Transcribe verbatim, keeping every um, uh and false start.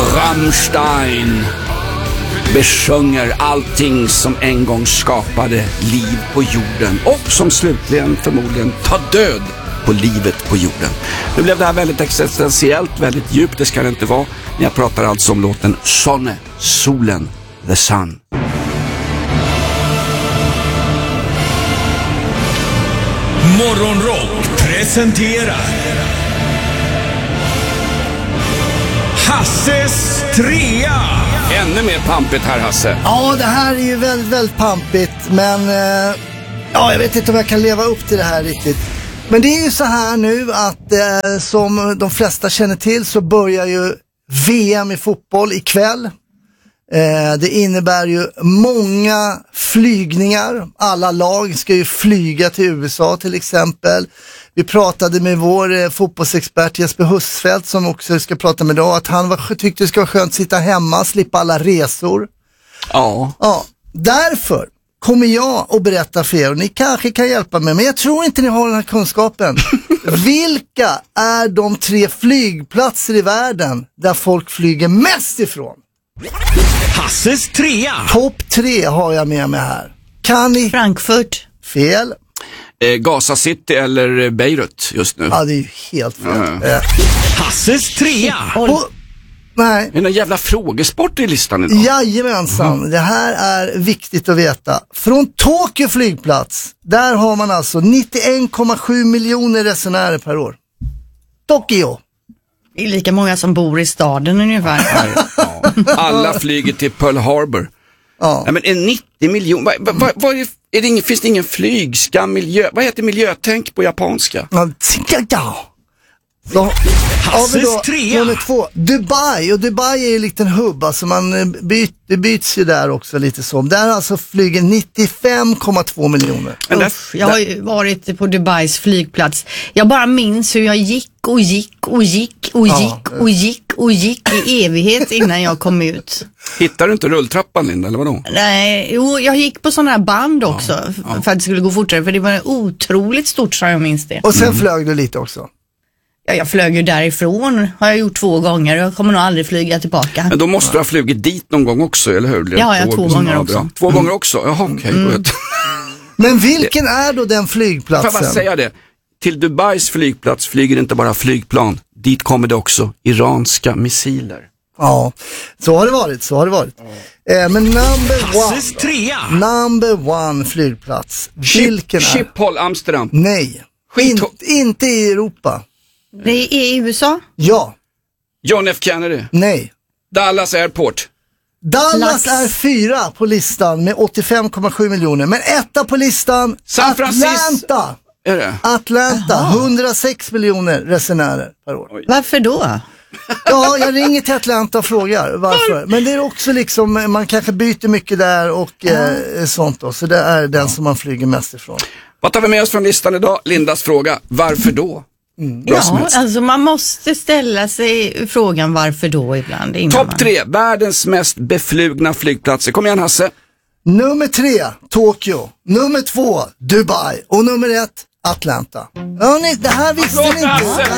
Rammstein besjunger allting som en gång skapade liv på jorden och som slutligen förmodligen tar död på livet på jorden. Nu blev det här väldigt existentiellt, väldigt djupt, det ska det inte vara. Men jag pratar alltså om låten Sonne, solen, the sun. Morgonrock presenterar Hasses trea. Ännu mer pampigt här, Hasse. Ja, det här är ju väldigt, väldigt pampigt. Men eh, ja, jag vet inte om jag kan leva upp till det här riktigt. Men det är ju så här nu att eh, som de flesta känner till så börjar ju V M i fotboll ikväll. Eh, det innebär ju många flygningar. Alla lag ska ju flyga till U S A till exempel. Vi pratade med vår eh, fotbollsexpert Jesper Husfeldt som också ska prata med idag. Att han var, tyckte det ska vara skönt att sitta hemma, slippa alla resor. Ja. Ja, därför kommer jag att berätta för er, och ni kanske kan hjälpa mig, men jag tror inte ni har den här kunskapen. Vilka är de tre flygplatser i världen där folk flyger mest ifrån? Hasses trea. Topp tre har jag med mig här. Kan ni? Frankfurt. Fel. Eh, Gaza City eller Beirut just nu. Ja, det är ju helt fel. Mm. Eh. Hasses trea. Och, nej. Det är en jävla frågesport i listan idag. Jajamensan, mm. Det här är viktigt att veta. Från Tokyo flygplats, där har man alltså nittioen komma sju miljoner resenärer per år. Tokyo. Det är lika många som bor i staden ungefär. Ja. Alla flyger till Pearl Harbor. Ja. Nej, men en nittio miljoner, vad, vad, vad är det, är det ingen, finns det ingen flygskam, miljö, vad heter miljötänk på japanska? Ja, ja. Så har vi då nummer två, Dubai. Och Dubai är ju en liten hubb, alltså man byt, det byts ju där också lite så. Där alltså flyger nittiofem komma två miljoner. Men där, Uff, jag har ju varit på Dubais flygplats. Jag bara minns hur jag gick och gick och gick och gick ja. och gick och gick i evighet innan jag kom ut. Hittar du inte rulltrappan, Linda, eller vadå? Nej, jo, jag gick på sådana här band också ja, ja. för att det skulle gå fortare, för det var otroligt stort, så jag minns det. Och sen mm. flög du lite också. Ja, jag flög ju därifrån, har jag gjort två gånger, och jag kommer nog aldrig flyga tillbaka. Men då måste du ha flugit dit någon gång också, eller hur? Ja, jag två gånger också. Två mm. gånger också? Jaha, okej. Okay. Mm. Men vilken är då den flygplatsen? Får jag bara säga det? Till Dubais flygplats flyger inte bara flygplan. Dit kommer det också iranska missiler. Ja, så har det varit, så har det varit. Eh, men number one, number one flygplats. Vilken Ship, är? Schiphol, Amsterdam. Nej, In, inte i Europa. Det är i U S A? Ja. John F. Kennedy. Nej. Dallas Airport. Dallas Lax. är fyra på listan med åttiofem komma sju miljoner. Men etta på listan, San Francisco. Atlanta. Är det? Atlanta, Aha. hundrasex miljoner resenärer per år. Oj. Varför då? Ja, jag ringer till Atlanta och frågar varför. Men det är också liksom, man kanske byter mycket där och eh, sånt då. Så det är den som man flyger mest ifrån. Vad tar vi med oss från listan idag? Lindas fråga, varför då? Mm. Ja, alltså man måste ställa sig frågan varför då ibland. Topp tre, världens mest beflugna flygplatser. Kom igen, Hasse. Nummer tre, Tokyo. Nummer två, Dubai. Och nummer ett, Atlanta. Hörrni, det här visste ni inte.